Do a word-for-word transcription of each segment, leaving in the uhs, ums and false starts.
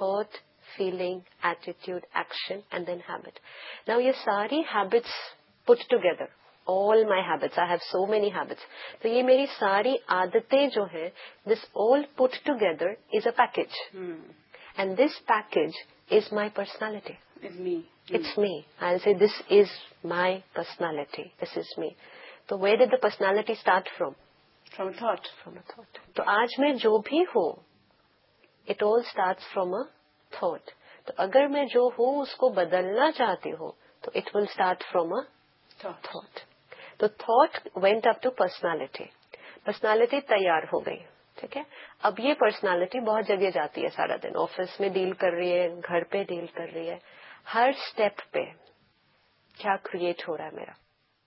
Thought, feeling, attitude, action and then habit. Now ये सारी habits put together, all my habits, I have so many habits. तो ये मेरी सारी आदतें जो है, this all put together is a package. And this package is my personality. It's me. It's me. I'll say this is my personality. This is me. So where did the personality start from? From a thought. From a thought. तो आज मैं जो भी हूँ, it all starts from a thought. तो अगर मैं जो हूँ उसको बदलना चाहती हूँ, तो it will start from a thought. thought. तो thought went up to personality. Personality तैयार हो गई. ठीक है. अब ये पर्सनालिटी बहुत जगह जाती है सारा दिन, ऑफिस में डील कर रही है, घर पे डील कर रही है. हर स्टेप पे क्या क्रिएट हो रहा है मेरा?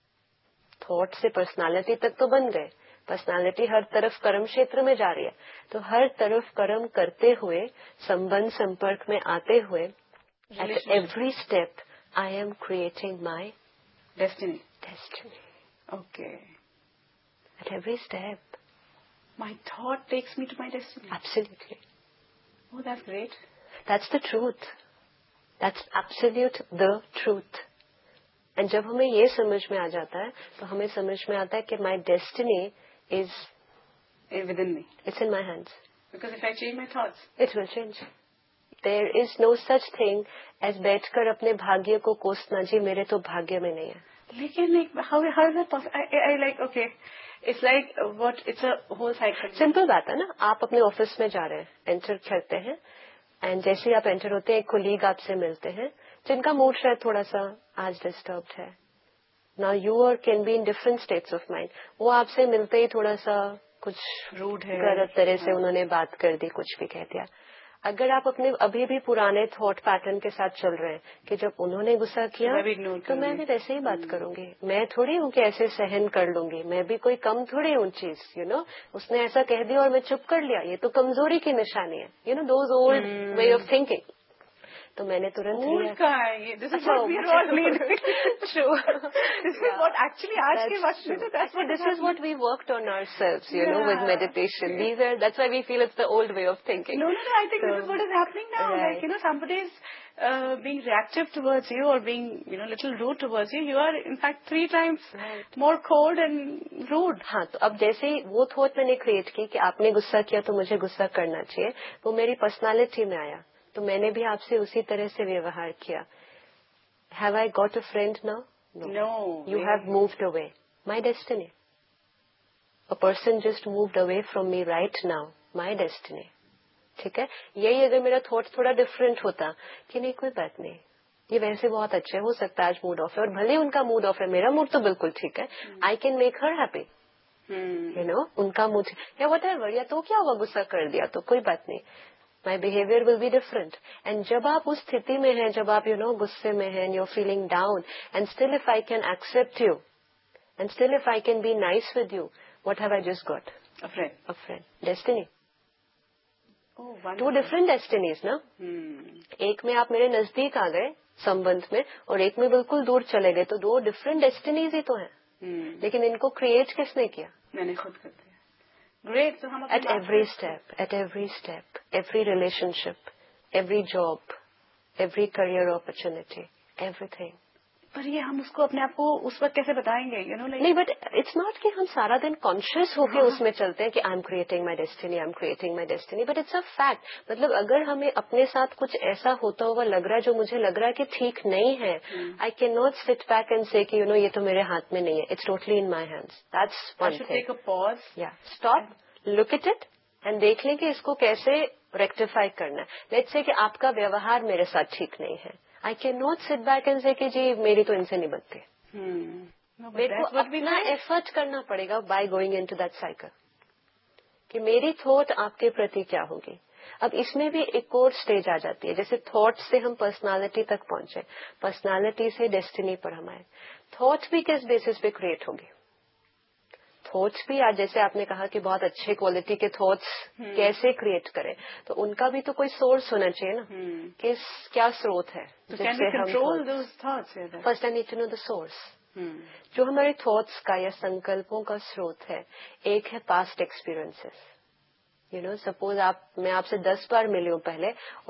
थॉट से पर्सनालिटी तक तो बन गए, पर्सनालिटी हर तरफ कर्म क्षेत्र में जा रही है. तो हर तरफ कर्म करते हुए, संबंध संपर्क में आते हुए, at every step I am creating my destiny. Destiny. Okay. At every step my thought takes me to my destiny. Absolutely. Oh, that's great. That's the truth. That's absolute the truth. And जब हमें ये समझ में आ जाता है, तो हमें समझ में आता है कि my destiny is within me. It's in my hands. Because if I change my thoughts, it will change. There is no such thing as बैठकर अपने भाग्य को कोसना, जी मेरे तो भाग्य में नहीं है. लेकिन like, how how is that possible? I, I like okay. It's like uh, what? It's a whole cycle. Simple बात है ना. आप अपने ऑफिस में जा रहे हैं, एंटर करते हैं, एंड जैसे ही आप एंटर होते हैं, एक कोलीग आपसे मिलते हैं जिनका मूड शायद थोड़ा सा आज डिस्टर्ब्ड है. Now you are can be in different states of mind. वो आपसे मिलते ही थोड़ा सा कुछ रूड है, गलत तरह से उन्होंने बात कर दी, कुछ भी कह दिया. अगर आप अपने अभी भी पुराने थॉट पैटर्न के साथ चल रहे हैं कि जब उन्होंने गुस्सा किया तो मैं भी वैसे ही बात करूंगी, मैं थोड़ी हूँ कि ऐसे सहन कर लूंगी, मैं भी कोई कम थोड़ी हूँ चीज, यू नो. उसने ऐसा कह दिया और मैं चुप कर लिया, ये तो कमजोरी की निशानी है, you know, those old way of thinking. तो मैंने तुरंत लिया. This is what we all need. True. This is what actually आज के वक्त में तो that's what this is what we worked on ourselves, you know, with meditation. These are that's why we feel it's the old way of thinking. No, no, no. I think this is what is happening now. Like you know, somebody is uh, being reactive towards you or being you know little rude towards you. You are in fact three times more cold and rude. हाँ, तो अब जैसे ही वो thought मैंने create की कि आपने गुस्सा किया तो मुझे गुस्सा करना चाहिए, वो मेरी पर्सनालिटी में आया, तो मैंने भी आपसे उसी तरह से व्यवहार किया. Have I got a friend now? No. No. You have moved away. My destiny. A person just moved away from me right now. My destiny. ठीक है. यही अगर मेरा थॉट थोड़ा डिफरेंट होता कि नहीं कोई बात नहीं, ये वैसे बहुत अच्छे है, हो सकता है आज मूड ऑफ है, और भले उनका मूड ऑफ है, मेरा मूड तो बिल्कुल ठीक है, I can make her happy, you know. उनका मूड या वट एवर, या तो क्या हुआ गुस्सा कर दिया तो कोई बात नहीं, my behavior will be different. And जब आप उस स्थिति में हैं, जब आप you know गुस्से में हैं, you're feeling down, and still if I can accept you, and still if I can be nice with you, what have I just got? A friend. A friend. Destiny. Oh, wonderful. Two different destinies, ना? Hmm. एक में आप मेरे नजदीक आ गए संबंध में, और एक में बिल्कुल दूर चले गए, तो दो डिफरेंट डेस्टिनीज ही तो हैं. Hmm. लेकिन इनको क्रिएट किसने किया? मैंने खुद कर दिया. Great. So हम at every step, at every step, every relationship, every job, every career opportunity, everything. पर ये हम उसको अपने आप को उस वक्त कैसे बताएंगे, you know, like नहीं, but it's not कि हम सारा दिन conscious होके उसमें चलते हैं कि I'm creating my destiny, I'm creating my destiny, but it's a fact. मतलब अगर हमें अपने साथ कुछ ऐसा होता हुआ लग रहा है जो मुझे लग रहा है कि ठीक नहीं है, I cannot sit back and say कि you know ये तो मेरे हाथ में नहीं है. It's totally in my hands. That's one I should thing. take a pause. Yeah. Stop. Look at it and देख लें कि इसको कैसे रेक्टिफाई करना है. लेट्स से कि आपका व्यवहार मेरे साथ ठीक नहीं है. I can not sit back and से कि जी मेरी तो इनसे नहीं बनती. मेरे को अपना एफर्ट करना पड़ेगा by going into that cycle कि मेरी थॉट आपके प्रति क्या होगी. अब इसमें भी एक और स्टेज आ जाती है, जैसे थॉट से हम पर्सनालिटी तक पहुंचे, पर्सनालिटी से डेस्टिनी पर हम आए. थॉट भी किस बेसिस पे क्रिएट होगी? थॉट्स भी आज जैसे आपने कहा कि बहुत अच्छे क्वालिटी के थॉट्स कैसे क्रिएट करें, तो उनका भी तो कोई सोर्स होना चाहिए ना. hmm. कि क्या स्रोत है जिससे हम first I need to know the source. जो हमारे थॉट्स का या संकल्पों का स्रोत है, एक है past experiences. You know, suppose आप मैं आपसे दस बार मिली हूँ पहले,